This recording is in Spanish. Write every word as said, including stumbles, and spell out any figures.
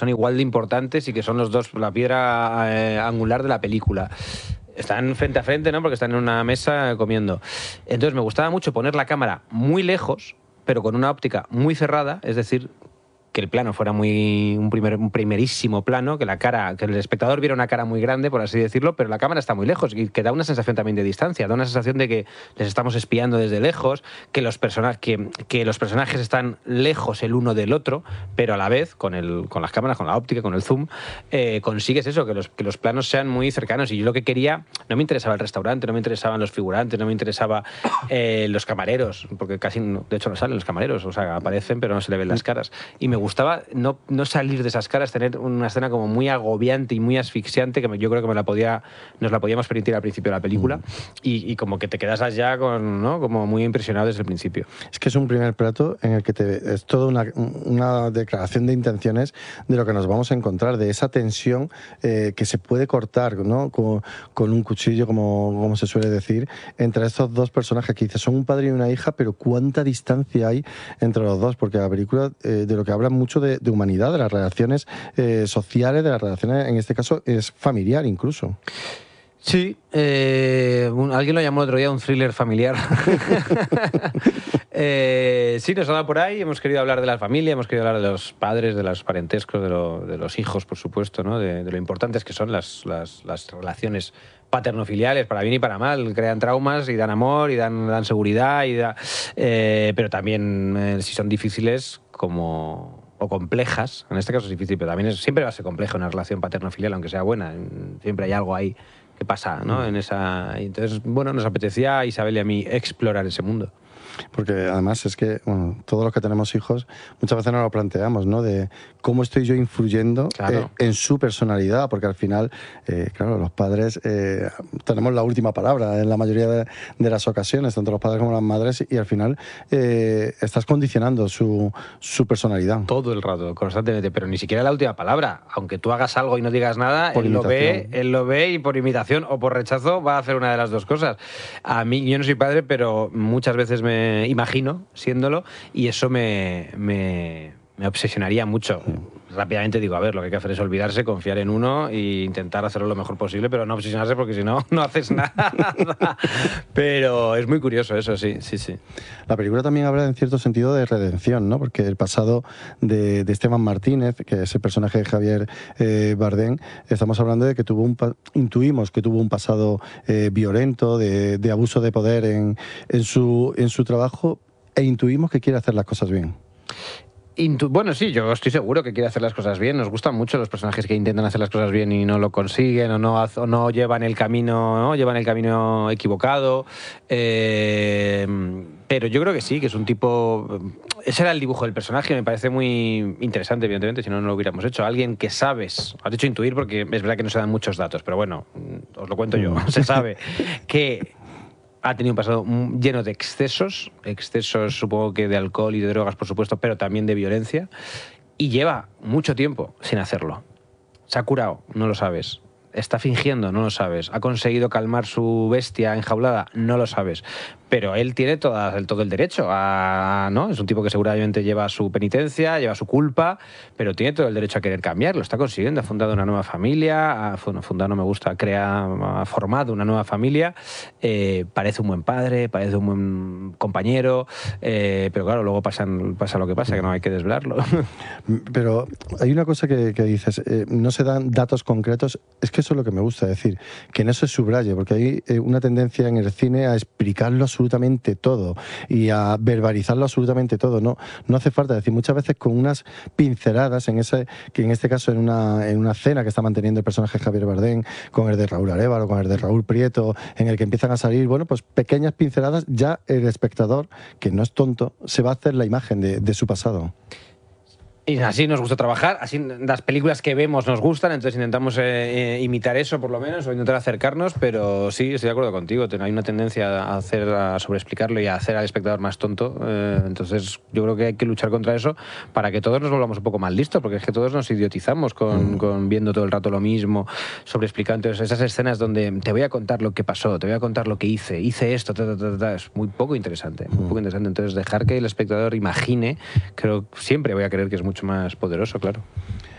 son igual de importantes y que son los dos la piedra eh, angular de la película. Están frente a frente, ¿no? Porque están en una mesa comiendo. Entonces me gustaba mucho poner la cámara muy lejos, pero con una óptica muy cerrada, es decir, que el plano fuera muy un, primer, un primerísimo plano, que la cara, que el espectador viera una cara muy grande, por así decirlo, pero la cámara está muy lejos y que da una sensación también de distancia, da una sensación de que les estamos espiando desde lejos, que los, persona que, que los personajes están lejos el uno del otro, pero a la vez, con, el, con las cámaras, con la óptica, con el zoom, eh, consigues eso, que los, que los planos sean muy cercanos. Y yo lo que quería, no me interesaba el restaurante, no me interesaban los figurantes, no me interesaba eh, los camareros, porque casi, no, de hecho no salen los camareros, o sea, aparecen pero no se le ven las caras. Y me gustaba no, no salir de esas caras, tener una escena como muy agobiante y muy asfixiante, que me, yo creo que me la podía, nos la podíamos permitir al principio de la película, mm. y, y como que te quedas ya con, ¿no? Como muy impresionado desde el principio. Es que es un primer plato en el que te, es toda una, una declaración de intenciones de lo que nos vamos a encontrar, de esa tensión eh, que se puede cortar, ¿no? con, con un cuchillo, como, como se suele decir, entre estos dos personajes que dices, son un padre y una hija, pero cuánta distancia hay entre los dos, porque la película eh, de lo que habla mucho de, de humanidad, de las relaciones eh, sociales, de las relaciones, en este caso, es familiar incluso. Sí, eh, un, alguien lo llamó el otro día un thriller familiar. eh, sí, nos ha dado por ahí, hemos querido hablar de la familia, hemos querido hablar de los padres, de los parentescos, de, lo, de los hijos, por supuesto, ¿no? de, de lo importantes que son las, las, las relaciones paternofiliales, para bien y para mal, crean traumas y dan amor y dan, dan seguridad, y da, eh, pero también eh, si son difíciles como... o complejas, en este caso es difícil, pero también es, siempre va a ser compleja una relación paterno-filial, aunque sea buena, siempre hay algo ahí que pasa, ¿no? En esa... Entonces, bueno, nos apetecía a Isabel y a mí explorar ese mundo. Porque además es que, bueno, todos los que tenemos hijos muchas veces nos lo planteamos, ¿no? De cómo estoy yo influyendo claro. eh, en su personalidad, porque al final, eh, claro, los padres eh, tenemos la última palabra en la mayoría de, de las ocasiones, tanto los padres como las madres, y al final eh, estás condicionando su, su personalidad. Todo el rato, constantemente, pero ni siquiera la última palabra. Aunque tú hagas algo y no digas nada, él lo ve, él lo ve y por imitación o por rechazo va a hacer una de las dos cosas. A mí, yo no soy padre, pero muchas veces me imagino siéndolo, y eso me, me, me obsesionaría mucho. Rápidamente digo, a ver, lo que hay que hacer es olvidarse, confiar en uno e intentar hacerlo lo mejor posible, pero no obsesionarse, porque si no, no haces nada. Pero es muy curioso eso, sí, sí, sí. La película también habla en cierto sentido de redención, ¿no? Porque el pasado de, de Esteban Martínez, que es el personaje de Javier eh, Bardem, estamos hablando de que tuvo un, intuimos que tuvo un pasado eh, violento, de, de abuso de poder en, en, su, en su trabajo, e intuimos que quiere hacer las cosas bien. Intu bueno, sí, yo estoy seguro que quiere hacer las cosas bien. Nos gustan mucho los personajes que intentan hacer las cosas bien y no lo consiguen, o no, o no llevan el camino, ¿no? llevan el camino equivocado. Eh, pero yo creo que sí, que es un tipo... Ese era el dibujo del personaje, me parece muy interesante, evidentemente, si no, no lo hubiéramos hecho. Alguien que sabes, has dicho intuir porque es verdad que no se dan muchos datos, pero bueno, os lo cuento yo. Se sabe que ha tenido un pasado lleno de excesos, excesos supongo que de alcohol y de drogas, por supuesto, pero también de violencia, y lleva mucho tiempo sin hacerlo. Se ha curado, no lo sabes. Está fingiendo, no lo sabes. Ha conseguido calmar su bestia enjaulada, no lo sabes. Pero él tiene toda, todo el derecho a... ¿no? Es un tipo que seguramente lleva su penitencia, lleva su culpa, pero tiene todo el derecho a querer cambiar. Lo está consiguiendo. Ha fundado una nueva familia, ha fundado, no me gusta, crea, ha formado una nueva familia. Eh, parece un buen padre, parece un buen compañero, eh, pero claro, luego pasan, pasa lo que pasa, que no hay que desvelarlo. Pero hay una cosa que, que dices, eh, no se dan datos concretos. Es que eso es lo que me gusta decir, que no se subraye, porque hay eh, una tendencia en el cine a explicarlo absolutamente todo y a verbalizarlo absolutamente todo. No, no hace falta decir, muchas veces con unas pinceladas, en ese, que en este caso en una, en una cena que está manteniendo el personaje Javier Bardem, con el de Raúl Arévalo, con el de Raúl Prieto, en el que empiezan a salir, bueno, pues pequeñas pinceladas, ya el espectador, que no es tonto, se va a hacer la imagen de, de su pasado. Y así nos gusta trabajar, así las películas que vemos nos gustan, entonces intentamos eh, imitar eso por lo menos, o intentar acercarnos, pero sí, estoy de acuerdo contigo, hay una tendencia a hacer, a sobreexplicarlo y a hacer al espectador más tonto, eh, entonces yo creo que hay que luchar contra eso para que todos nos volvamos un poco más listos, porque es que todos nos idiotizamos con, mm. con viendo todo el rato lo mismo, sobreexplicando. Entonces esas escenas donde te voy a contar lo que pasó, te voy a contar lo que hice, hice esto, ta, ta, ta, ta, es muy poco interesante, muy poco interesante. Entonces dejar que el espectador imagine, creo siempre voy a creer que es mucho mucho más poderoso, claro.